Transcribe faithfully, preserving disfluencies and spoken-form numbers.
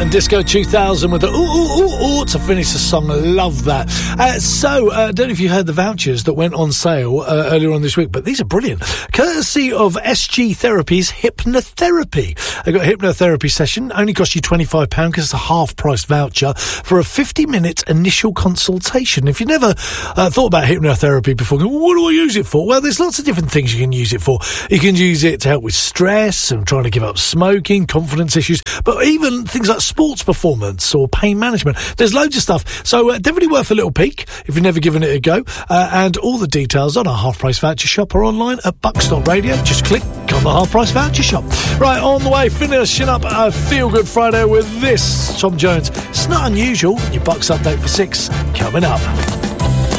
and Disco two thousand with the ooh, ooh, ooh, ooh to finish the song. I love that. Uh, so, I uh, don't know if you heard the vouchers that went on sale uh, earlier on this week, but these are brilliant. Courtesy of S G Therapy's Hypnotherapy. They've got a hypnotherapy session, only cost you twenty-five pounds because it's a half-price voucher for a fifty-minute initial consultation. If you never uh, thought about hypnotherapy before, well, what do I use it for? Well, there's lots of different things you can use it for. You can use it to help with stress and trying to give up smoking, confidence issues, but even things like sports performance or pain management. There's loads of stuff. So uh, definitely worth a little peek if you've never given it a go. Uh, and all the details on our half-price voucher shop are online at bucks dot radio. Just click on the half-price voucher shop. Right, on the way, finishing up a Feel Good Friday with this, Tom Jones. It's not unusual. Your Bucks update for six coming up.